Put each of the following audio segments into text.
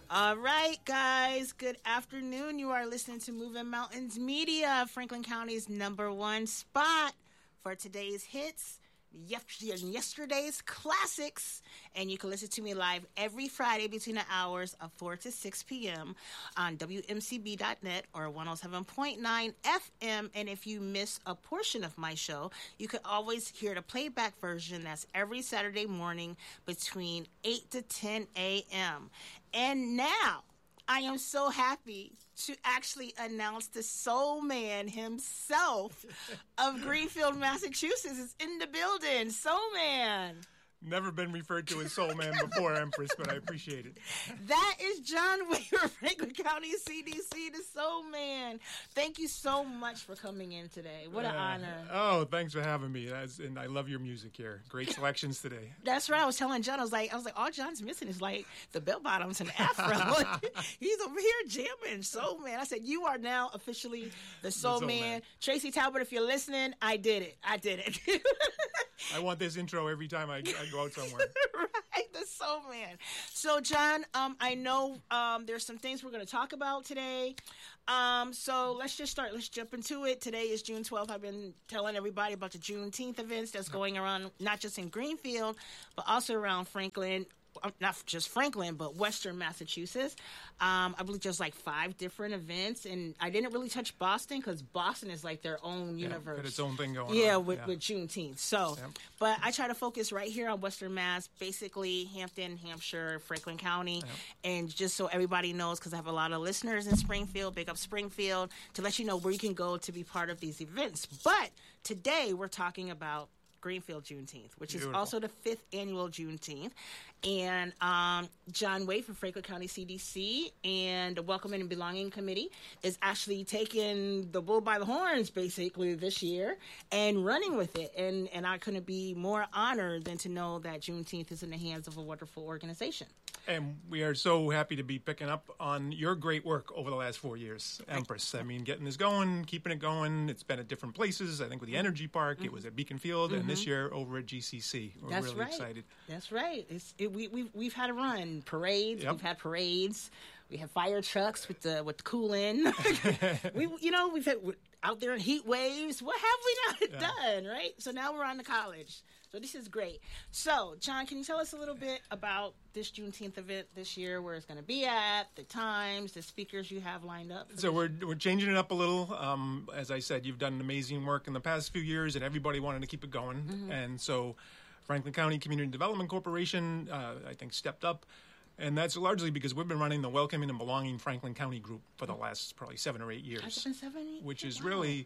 All right, guys. Good afternoon. You are listening to Moving Mountains Media, Franklin County's #1 spot for today's hits, yesterday's classics. And you can listen to me live every Friday between the hours of 4 to 6 p.m. on WMCB.net or 107.9 FM. And if you miss a portion of my show, you can always hear the playback version. That's every Saturday morning between 8 to 10 a.m. And now, I am so happy to actually announce the soul man himself of Greenfield, Massachusetts is in the building. Soul man. Never been referred to as Soul Man before, Empress, but I appreciate it. That is John Weaver, Franklin County CDC, the Soul Man. Thank you so much for coming in today. What an honor. Oh, thanks for having me. And I love your music here. Great selections today. That's right. I was telling John, I was like, all John's missing is like the bell bottoms and the afro. He's over here jamming. Soul Man. I said, you are now officially the Soul Man. Tracy Talbot, if you're listening, I did it. I want this intro every time I go out somewhere. Right, the Soul Man. So, John, I know there's some things we're going to talk about today. So let's just start. Let's jump into it. Today is June 12th. I've been telling everybody about the Juneteenth events that's going around, not just in Greenfield, but also around Franklin. Not just Franklin, but Western Massachusetts. I believe there's like 5 different events, and I didn't really touch Boston because Boston is like their own universe. Got its own thing going on. With Juneteenth. So, but I try to focus right here on Western Mass, basically Hampton, Hampshire, Franklin County, and just so everybody knows, because I have a lot of listeners in Springfield, big up Springfield, to let you know where you can go to be part of these events. But today we're talking about Greenfield Juneteenth, which is also the 5th annual Juneteenth. And John Wade from Franklin County CDC and the Welcoming and Belonging Committee is actually taking the bull by the horns, basically, this year and running with it. And I couldn't be more honored than to know that Juneteenth is in the hands of a wonderful organization. And we are so happy to be picking up on your great work over the last 4 years, Empress. I mean, getting this going, keeping it going. It's been at different places. I think with the Energy Park, it was at Beacon Field, and this year over at GCC. We're really excited. That's right. We've had a run. Parades. We've had parades. We have fire trucks with the cooling. We've had out there in heat waves. What have we not done, right? So now we're on to college. So this is great. So, John, can you tell us a little bit about this Juneteenth event this year, where it's going to be at, the times, the speakers you have lined up? So we're changing it up a little. As I said, you've done amazing work in the past few years, and everybody wanted to keep it going. And so Franklin County Community Development Corporation, I think, stepped up. And that's largely because we've been running the Welcoming and Belonging Franklin County group for the last probably 7 or 8 years. Has it been 7 or 8? Which is really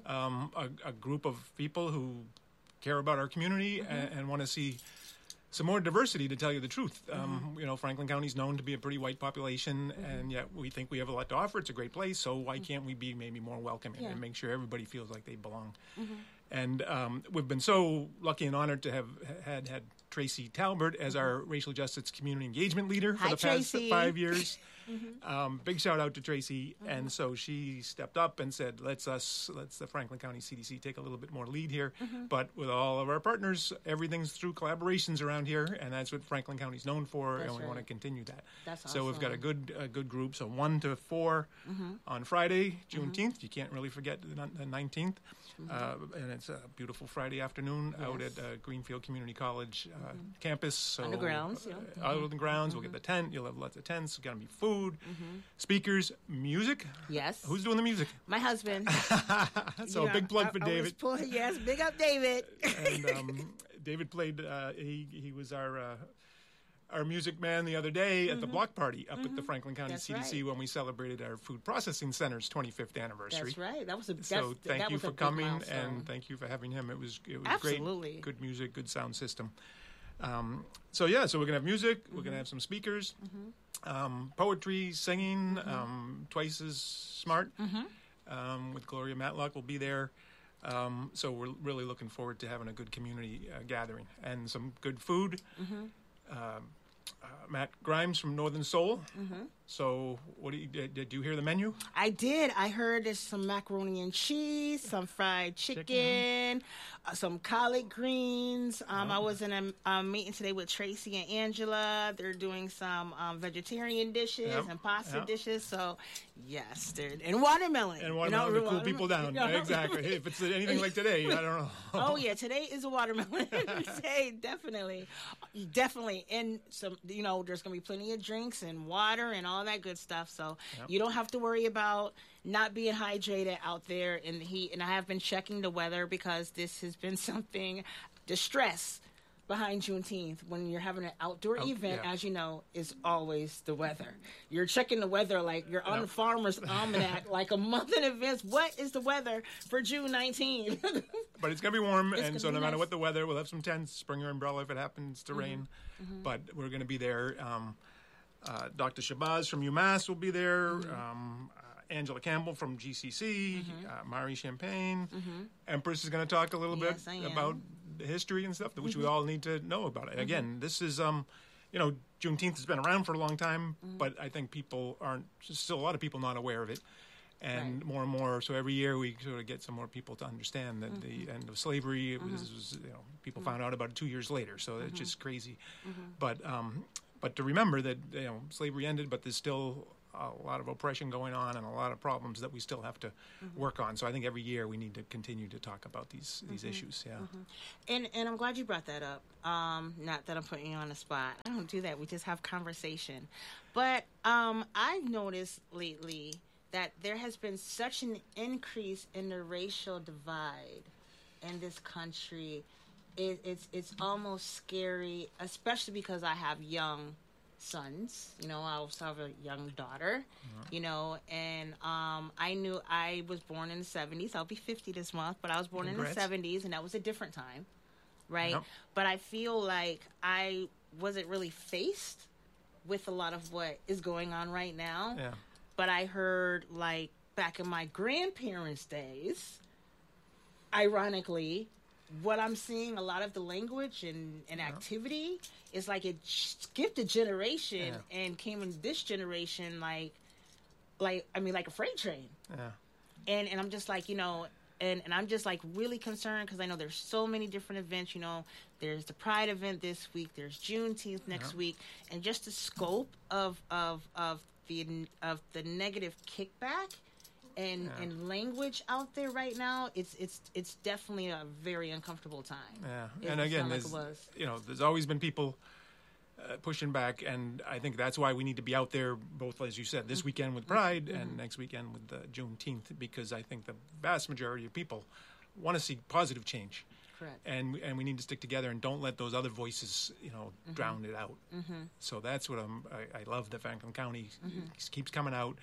a group of people who care about our community and want to see some more diversity, to tell you the truth. Franklin County is known to be a pretty white population, and yet we think we have a lot to offer. It's a great place, so why can't we be maybe more welcoming and make sure everybody feels like they belong? And we've been so lucky and honored to have had Tracy Talbot as our racial justice community engagement leader for the past 5 years. Big shout out to Tracy. And so she stepped up and said, let's the Franklin County CDC take a little bit more lead here. But with all of our partners, everything's through collaborations around here, and that's what Franklin County's known for, and we want to continue that. That's awesome. So we've got a good group. So 1 to 4 on Friday, Juneteenth. You can't really forget the 19th. And it's a beautiful Friday afternoon out at Greenfield Community College campus. So, on the grounds, out on the grounds. We'll get the tent. You'll have lots of tents. There's going to be food, speakers, music. Yes. Who's doing the music? My husband. So a big plug for David. Yes, big up David. And David played, he was our music man the other day at the block party up at the Franklin County CDC when we celebrated our food processing center's 25th anniversary. That's right. So thank you for coming, and thank you for having him. It was Absolutely great. Good music, good sound system. So we're going to have music. We're going to have some speakers, poetry, singing, Twice as Smart with Gloria Matlock will be there. So we're really looking forward to having a good community gathering and some good food. Matt Grimes from Northern Soul So, what did you hear the menu? I did. I heard there's some macaroni and cheese, some fried chicken, some collard greens. I was in a meeting today with Tracy and Angela. They're doing some vegetarian dishes and pasta dishes. So, yes, and watermelon. And watermelon to cool people down. Exactly. If it's anything like today, I don't know. Oh, yeah. Today is a watermelon day. Definitely. And some, there's going to be plenty of drinks and water and all that good stuff. So you don't have to worry about not being hydrated out there in the heat. And I have been checking the weather because this has been something, the stress behind Juneteenth when you're having an outdoor event, as you know, is always the weather. You're checking the weather like you're on the Farmer's Almanac like a month in advance. What is the weather for June 19th? But it's going to be warm, and so no matter what the weather, we'll have some tents, bring your umbrella if it happens to rain. But we're going to be there. Dr. Shabazz from UMass will be there. Angela Campbell from GCC. Mari Champagne. Empress is going to talk a little bit about the history and stuff, which we all need to know about. And again, this is, Juneteenth has been around for a long time, but I think people still a lot of people not aware of it. And more and more, so every year we sort of get some more people to understand that the end of slavery, was people found out about it 2 years later, so it's just crazy. But to remember that, slavery ended, but there's still a lot of oppression going on and a lot of problems that we still have to work on. So I think every year we need to continue to talk about these issues. And I'm glad you brought that up. Not that I'm putting you on the spot. I don't do that. We just have conversation. But I've noticed lately that there has been such an increase in the racial divide in this country. It's almost scary, especially because I have young sons. I also have a young daughter, and I knew I was born in the 70s. I'll be 50 this month, but I was born in the 70s, and that was a different time, right? Yep. But I feel like I wasn't really faced with a lot of what is going on right now. Yeah. But I heard, like, back in my grandparents' days, ironically, what I'm seeing, a lot of the language and activity is like it skipped a generation and came in this generation like a freight train. Yeah. And I'm just like, and I'm just like really concerned because I know there's so many different events. There's the Pride event this week. There's Juneteenth next week, and just the scope of the negative kickback and language out there right now, it's definitely a very uncomfortable time. Yeah, and again, there's always been people pushing back, and I think that's why we need to be out there, both as you said, this weekend with Pride and next weekend with Juneteenth, because I think the vast majority of people want to see positive change. Correct. And we need to stick together and don't let those other voices, drown it out. So that's what I love that Franklin County keeps coming out,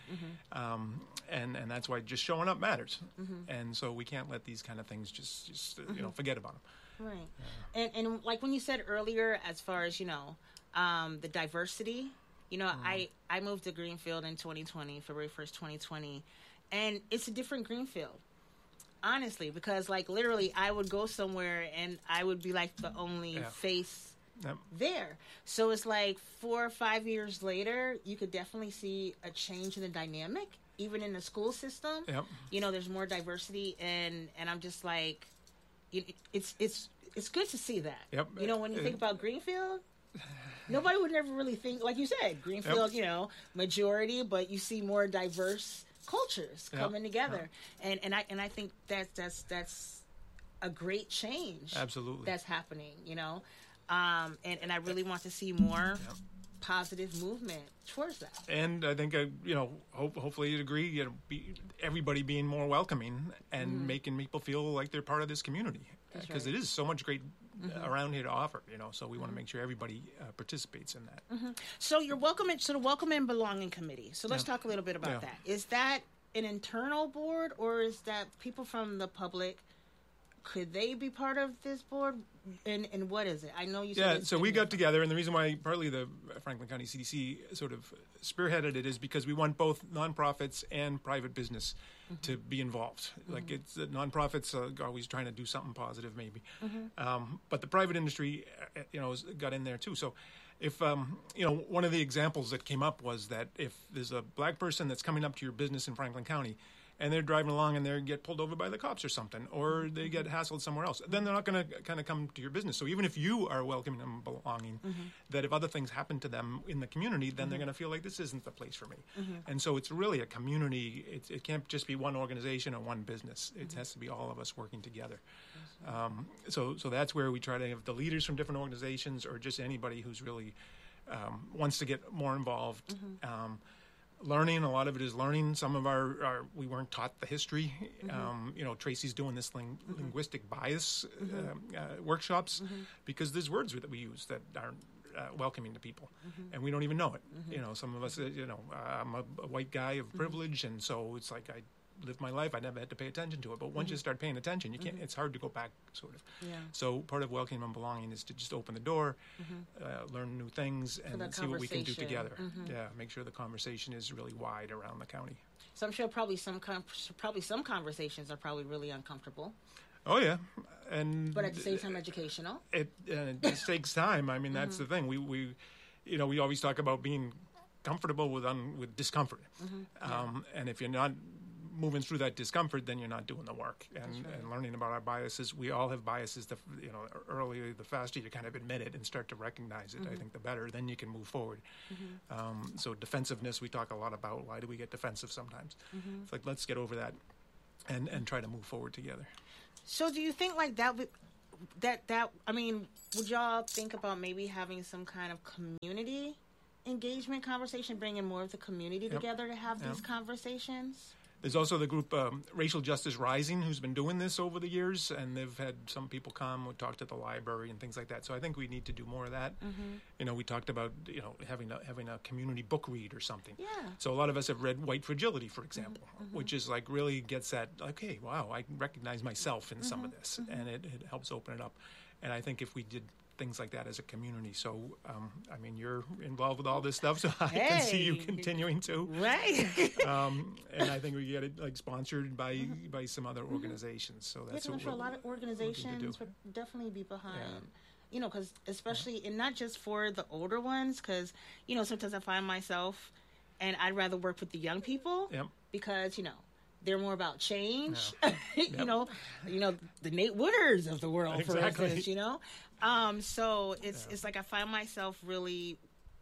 and that's why just showing up matters. And so we can't let these kind of things just forget about them. Right. And like when you said earlier, as far as the diversity, I moved to Greenfield in 2020, February 1st, 2020, and it's a different Greenfield. Honestly, because like literally I would go somewhere and I would be like the only face there. So it's like 4 or 5 years later, you could definitely see a change in the dynamic, even in the school system. Yep. There's more diversity, and I'm just like, it's good to see that. Yep. When you think about Greenfield, nobody would never really think, like you said, Greenfield, majority, but you see more diverse cultures coming together, and I think that's a great change. Absolutely, that's happening. And I really want to see more positive movement towards that. And I think hopefully you'd agree. Everybody being more welcoming and making people feel like they're part of this community, because it is so much great around here to offer. So we want to make sure everybody participates in that. So you're welcome. So the Welcome and Belonging Committee. So let's talk a little bit about that. Is that an internal board, or is that people from the public? Could they be part of this board? And what is it? I know you said... Yeah, so we got together, and the reason why partly the Franklin County CDC sort of spearheaded it is because we want both nonprofits and private business to be involved. Like, it's nonprofits are always trying to do something positive, maybe. But the private industry, got in there, too. So, if one of the examples that came up was that if there's a black person that's coming up to your business in Franklin County, and they're driving along and they get pulled over by the cops or something, or they get hassled somewhere else, then they're not going to kind of come to your business. So even if you are welcoming and belonging, that if other things happen to them in the community, then they're going to feel like this isn't the place for me. And so it's really a community. It can't just be one organization or one business. It has to be all of us working together. So that's where we try to have the leaders from different organizations, or just anybody who's really wants to get more involved. Learning, a lot of it is learning. Some of our we weren't taught the history. Tracy's doing this linguistic bias workshops because there's words that we use that aren't welcoming to people, and we don't even know it. Some of us, I'm a white guy of privilege, and so it's like I lived my life, I never had to pay attention to it. But once you start paying attention, you can't. It's hard to go back, sort of. Yeah. So part of welcoming and belonging is to just open the door, learn new things, and see what we can do together. Yeah, make sure the conversation is really wide around the county. So I'm sure probably some conversations are probably really uncomfortable. Oh yeah, but at the same time, educational. It just takes time. I mean, that's the thing. We always talk about being comfortable with discomfort, and if you're not moving through that discomfort, then you're not doing the work. And learning about our biases, we all have biases. Earlier, the faster you kind of admit it and start to recognize it, I think the better. Then you can move forward. So defensiveness, we talk a lot about. Why do we get defensive sometimes? It's like, let's get over that and try to move forward together. So do you think like that I mean, would y'all think about maybe having some kind of community engagement conversation, bringing more of the community together to have these conversations? There's also the group Racial Justice Rising, who's been doing this over the years, and they've had some people come and talk to the library and things like that. So I think we need to do more of that. We talked about having a community book read or something. Yeah. So a lot of us have read White Fragility, for example, which is like really gets at like, hey, wow, I recognize myself in some of this, and it helps open it up. And I think if we did things like that as a community. So, I mean, you're involved with all this stuff, so I can see you continuing to. Right. And I think we get it like sponsored by some other organizations. So that's I'm sure a lot of organizations would definitely be behind. Yeah. Because especially, and not just for the older ones, because, sometimes I find myself, and I'd rather work with the young people because, they're more about change. Yeah. The Nate Wooders of the world, for instance, So it's like I find myself really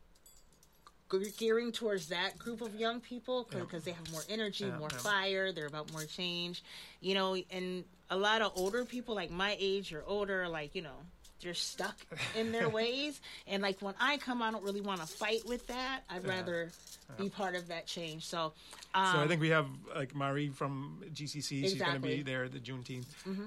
gearing towards that group of young people because they have more energy, more fire. They're about more change, and a lot of older people like my age or older, like, they're stuck in their ways. And like when I come, I don't really want to fight with that. I'd rather be part of that change. So I think we have like Marie from GCC. She's going to be there at the Juneteenth.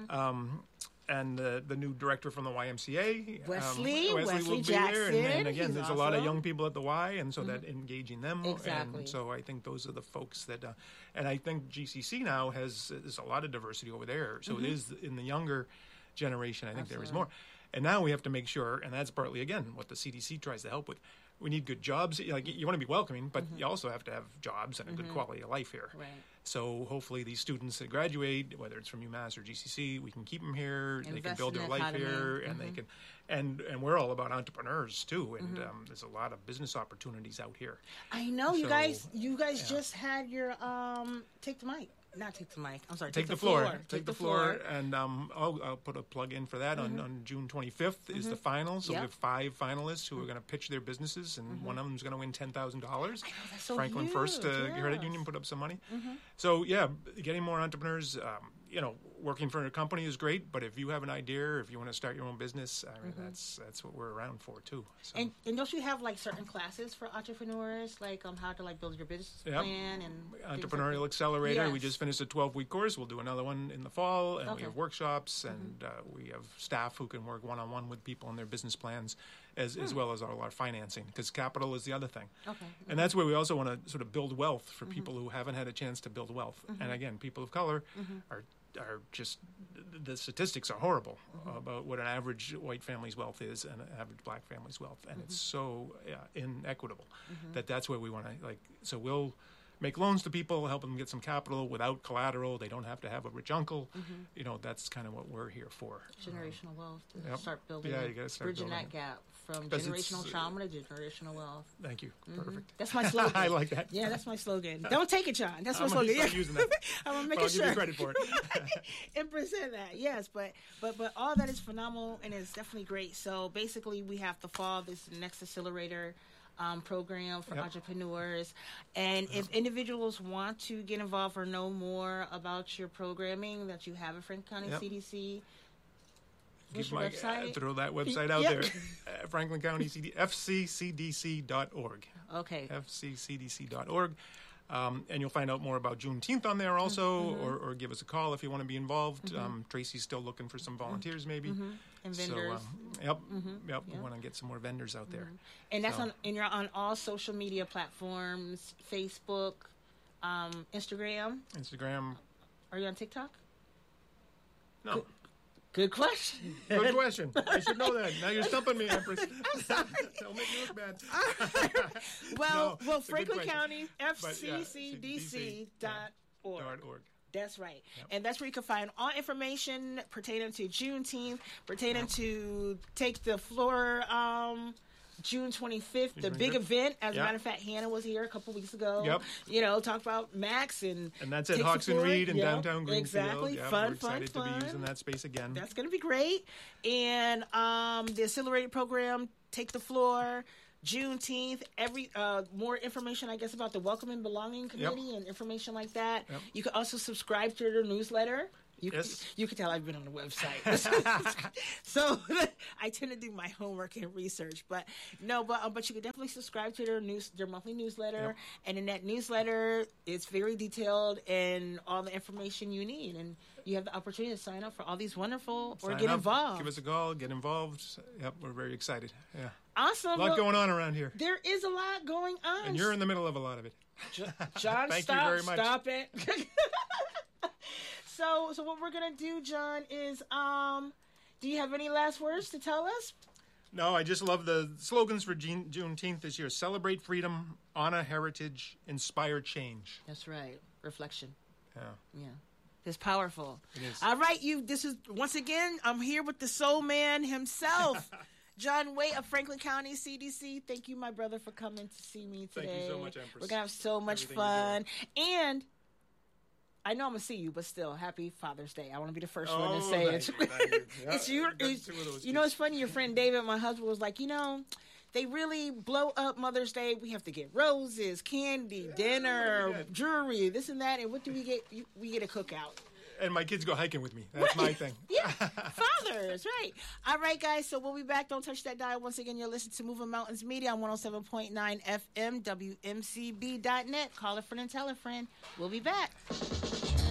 And the new director from the YMCA, Wesley will be Jackson. there. And again, there's a lot of young people at the Y, and so that engaging them. Exactly. And so I think those are the folks that, and I think GCC now there's a lot of diversity over there. So it is in the younger generation. I think there is more. And now we have to make sure, and that's partly, again, what the CDC tries to help with. We need good jobs. Like, you want to be welcoming, but you also have to have jobs and a good quality of life here. Right. So hopefully these students that graduate, whether it's from UMass or GCC, we can keep them here. They can build their life here, and they can. And we're all about entrepreneurs too, and there's a lot of business opportunities out here. I know, you guys just had your Take the Mic. Not Take the Mic. I'm sorry. Take the floor. Take the floor. And I'll put a plug in for that. On June 25th is the final. So we have 5 finalists who are going to pitch their businesses, and one of them is going to win $10,000. So Franklin huge. First Credit Union put up some money. So getting more entrepreneurs. Working for a company is great, but if you have an idea, or if you want to start your own business, I mean, that's what we're around for too. So. And don't you have like certain classes for entrepreneurs, like how to like build your business plan and Entrepreneurial Accelerator? Yes. We just finished a 12-week course. We'll do another one in the fall, and we have workshops, and we have staff who can work one-on-one with people on their business plans, as well as all our financing, because capital is the other thing. Okay. And that's where we also want to sort of build wealth for people who haven't had a chance to build wealth. And again, people of color are just, the statistics are horrible about what an average white family's wealth is and an average black family's wealth, and it's so inequitable that's where we want to so we'll make loans to people, help them get some capital without collateral. They don't have to have a rich uncle. That's kind of what we're here for. Generational wealth. Start building. Yeah, you got to start bridging that gap from 'Cause generational it's, trauma to generational wealth. Thank you. Perfect. That's my slogan. I like that. Yeah, that's my slogan. Don't take it, John. That's my I'm slogan. gonna start using that. I'm gonna make I'll it give sure. you credit for it. And present that, yes, but all that is phenomenal and it's definitely great. So basically, we have the fall, this next accelerator program for entrepreneurs, and if individuals want to get involved or know more about your programming that you have at Franklin County CDC. What's your website? Throw that website out there. Franklin County FCCDC.org. Okay. FCCDC.org. And you'll find out more about Juneteenth on there also, or give us a call if you want to be involved. Tracy's still looking for some volunteers, maybe. And vendors. So, we want to get some more vendors out there. And that's and you're on all social media platforms: Facebook, Instagram. Are you on TikTok? No. Good question. Good question. I should know that. Now you're stumping me, Empress. Don't make me look bad. Well, it's a good Franklin question. County, FCCDC.org. That's right. Yep. And that's where you can find all information pertaining to Juneteenth, pertaining to Take the Floor June 25th, the big event. As a matter of fact, Hannah was here a couple weeks ago. Yep. You know, talk about Max and that's at Take the Hawks and Floor. Reed in downtown Greenfield. Exactly. Yep, Fun, we're excited fun. to be using that space again. That's going to be great. And the accelerated program, Take the Floor, Juneteenth, more information, I guess, about the Welcome and Belonging Committee and information like that. Yep. You can also subscribe to their newsletter. You can tell I've been on the website. So I tend to do my homework and research. But you can definitely subscribe to their monthly newsletter. And in that newsletter, it's very detailed and all the information you need. And you have the opportunity to sign up for all these wonderful or get involved. Give us a call, get involved. Yep, we're very excited. Yeah. Awesome. A lot going on around here. There is a lot going on. And you're in the middle of a lot of it. John, Thank stop, you very much. Stop it. So what we're going to do, John, is do you have any last words to tell us? No, I just love the slogans for Juneteenth this year. Celebrate freedom, honor heritage, inspire change. That's right. Reflection. Yeah. It's powerful. It is. All right, this is, once again, I'm here with the soul man himself, John Waite of Franklin County CDC. Thank you, my brother, for coming to see me today. Thank you so much, Empress. We're going to have so much fun. And I know I'm going to see you, but still, happy Father's Day. I want to be the first one to say it. It's it's funny, your friend David, my husband, was like, they really blow up Mother's Day. We have to get roses, candy, dinner, jewelry, this and that. And what do we get? We get a cookout. And my kids go hiking with me. That's my thing. Yeah, fathers, right. All right, guys, so we'll be back. Don't touch that dial. Once again, you're listening to Moving Mountains Media on 107.9 FM, WMCB.net. Call a friend and tell a friend. We'll be back.